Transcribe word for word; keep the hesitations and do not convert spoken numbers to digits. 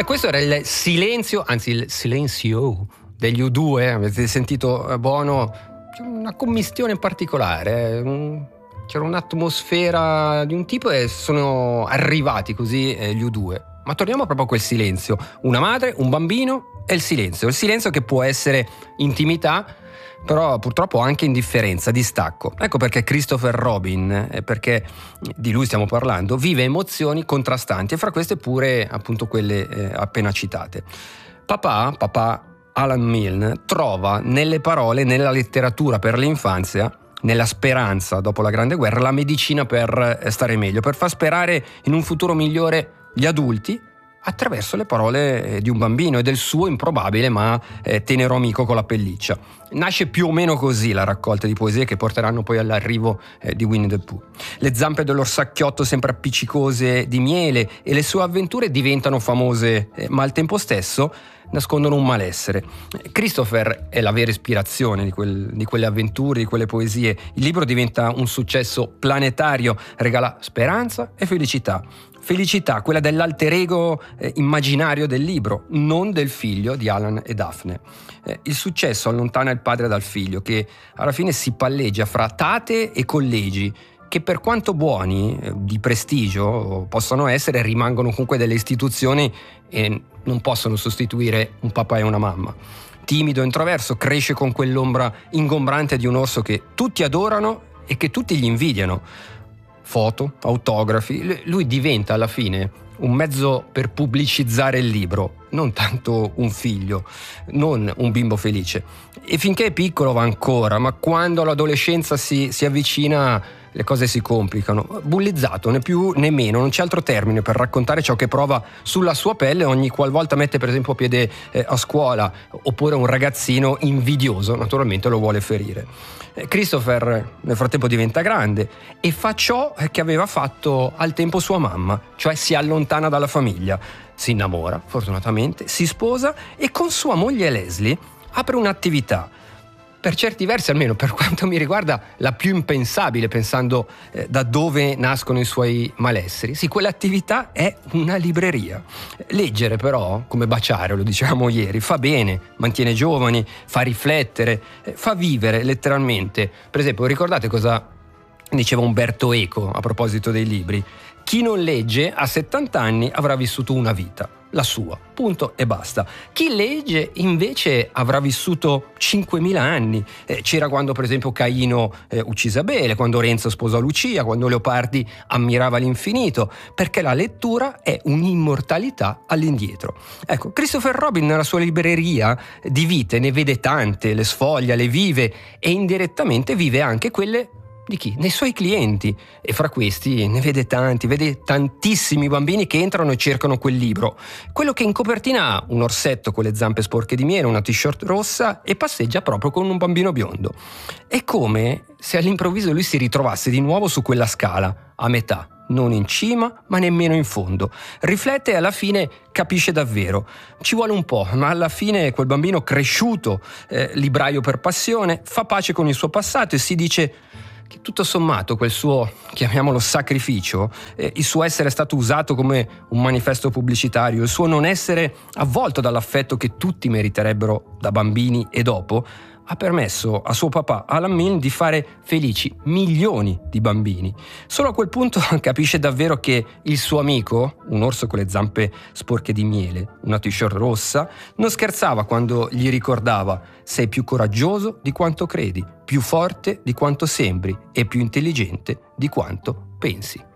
E questo era il silenzio, anzi il silenzio degli U due, avete sentito eh, Bono? C'è una commistione particolare, eh, un, c'era un'atmosfera di un tipo e sono arrivati così eh, gli U due. Ma torniamo proprio a quel silenzio, una madre, un bambino e il silenzio, il silenzio che può essere intimità, però purtroppo anche indifferenza, distacco. Ecco perché Christopher Robin, eh, perché di lui stiamo parlando, vive emozioni contrastanti e fra queste pure appunto quelle eh, appena citate. Papà, papà Alan Milne trova nelle parole, nella letteratura per l'infanzia, nella speranza dopo la Grande Guerra, la medicina per stare meglio, per far sperare in un futuro migliore gli adulti attraverso le parole di un bambino e del suo improbabile ma eh, tenero amico con la pelliccia. Nasce più o meno così la raccolta di poesie che porteranno poi all'arrivo eh, di Winnie the Pooh. Le zampe dell'orsacchiotto sempre appiccicose di miele e le sue avventure diventano famose, eh, ma al tempo stesso nascondono un malessere. Christopher è la vera ispirazione di, quel, di quelle avventure, di quelle poesie. Il libro diventa un successo planetario, regala speranza e felicità. Felicità, quella dell'alter ego eh, immaginario del libro, non del figlio di Alan e Daphne. Eh, il successo allontana il padre dal figlio, che alla fine si palleggia fra tate e collegi, che per quanto buoni, eh, di prestigio possano essere, rimangono comunque delle istituzioni e non possono sostituire un papà e una mamma. Timido, introverso, cresce con quell'ombra ingombrante di un orso che tutti adorano e che tutti gli invidiano. Foto, autografi, lui diventa alla fine un mezzo per pubblicizzare il libro, non tanto un figlio, non un bimbo felice. E finché è piccolo va ancora, ma quando l'adolescenza si, si avvicina le cose si complicano. Bullizzato, né più né meno, non c'è altro termine per raccontare ciò che prova sulla sua pelle ogni qualvolta mette per esempio piede eh, a scuola, oppure un ragazzino invidioso naturalmente lo vuole ferire. eh, Christopher nel frattempo diventa grande e fa ciò che aveva fatto al tempo sua mamma, cioè si allontana dalla famiglia, si innamora fortunatamente, si sposa e con sua moglie Leslie apre un'attività, per certi versi, almeno per quanto mi riguarda, la più impensabile, pensando eh, da dove nascono i suoi malesseri. Sì, quell'attività è una libreria. Leggere però, come baciare, lo dicevamo ieri, fa bene, mantiene giovani, fa riflettere, eh, fa vivere letteralmente. Per esempio, ricordate cosa diceva Umberto Eco a proposito dei libri? Chi non legge a settanta anni avrà vissuto una vita, la sua, punto e basta. Chi legge invece avrà vissuto cinquemila anni. Eh, c'era quando per esempio Caino eh, uccise Abele, quando Renzo sposò Lucia, quando Leopardi ammirava l'infinito, perché la lettura è un'immortalità all'indietro. Ecco, Christopher Robin nella sua libreria di vite ne vede tante, le sfoglia, le vive e indirettamente vive anche quelle di chi? Nei suoi clienti, e fra questi ne vede tanti, vede tantissimi bambini che entrano e cercano quel libro, quello che in copertina ha un orsetto con le zampe sporche di miele, una t-shirt rossa e passeggia proprio con un bambino biondo. È come se all'improvviso lui si ritrovasse di nuovo su quella scala, a metà, non in cima ma nemmeno in fondo. Riflette e alla fine capisce davvero. Ci vuole un po', ma alla fine quel bambino cresciuto, eh, libraio per passione, fa pace con il suo passato e si dice che tutto sommato quel suo, chiamiamolo sacrificio, eh, il suo essere stato usato come un manifesto pubblicitario, il suo non essere avvolto dall'affetto che tutti meriterebbero da bambini e dopo, ha permesso a suo papà Alan Milne di fare felici milioni di bambini. Solo a quel punto capisce davvero che il suo amico, un orso con le zampe sporche di miele, una t-shirt rossa, non scherzava quando gli ricordava: sei più coraggioso di quanto credi, più forte di quanto sembri e più intelligente di quanto pensi.